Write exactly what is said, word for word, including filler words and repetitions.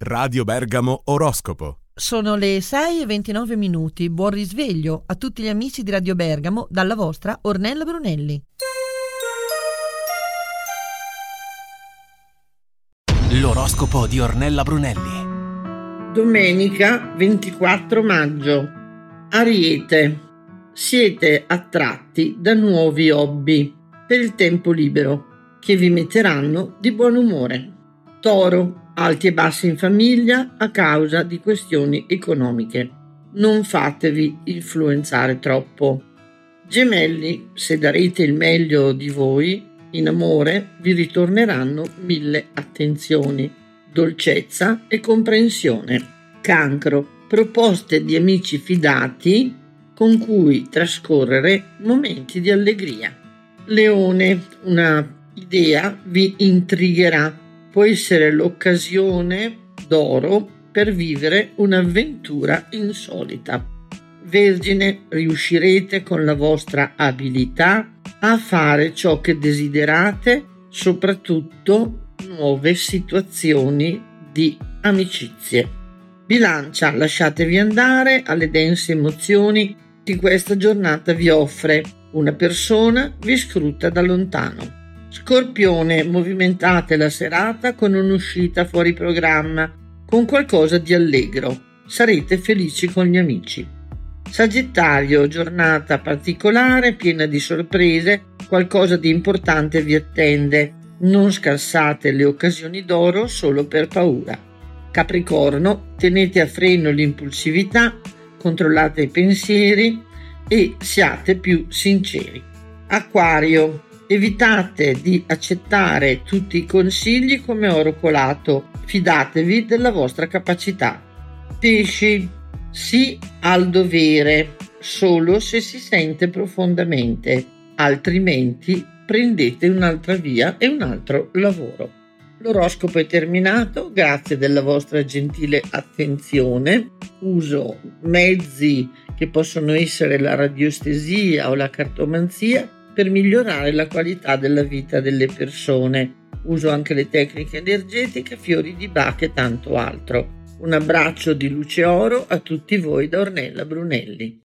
Radio Bergamo Oroscopo. Sono le sei e ventinove minuti. Buon risveglio a tutti gli amici di Radio Bergamo dalla vostra Ornella Brunelli. L'oroscopo di Ornella Brunelli. Domenica ventiquattro maggio. Ariete. Siete attratti da nuovi hobby per il tempo libero che vi metteranno di buon umore. Toro. Alti e bassi in famiglia a causa di questioni economiche. Non fatevi influenzare troppo. Gemelli. Se darete il meglio di voi in amore vi ritorneranno mille attenzioni, dolcezza e comprensione. Cancro. Proposte di amici fidati con cui trascorrere momenti di allegria. Leone. Una idea vi intrigherà. Può essere l'occasione d'oro per vivere un'avventura insolita. Vergine. Riuscirete con la vostra abilità a fare ciò che desiderate, soprattutto nuove situazioni di amicizie. Bilancia. Lasciatevi andare alle dense emozioni che questa giornata vi offre. Una persona vi scruta da lontano. Scorpione. Movimentate la serata con un'uscita fuori programma, con qualcosa di allegro. Sarete felici con gli amici. Sagittario. Giornata particolare, piena di sorprese, qualcosa di importante vi attende. Non scarsate le occasioni d'oro solo per paura. Capricorno. Tenete a freno l'impulsività, controllate i pensieri e siate più sinceri. Acquario. Evitate di accettare tutti i consigli come oro colato, fidatevi della vostra capacità. Pesci. Sì al dovere, solo se si sente profondamente, altrimenti prendete un'altra via e un altro lavoro. L'oroscopo è terminato, grazie della vostra gentile attenzione. Uso mezzi che possono essere la radiostesia o la cartomanzia per migliorare la qualità della vita delle persone. Uso anche le tecniche energetiche, fiori di Bach e tanto altro. Un abbraccio di luce oro a tutti voi da Ornella Brunelli.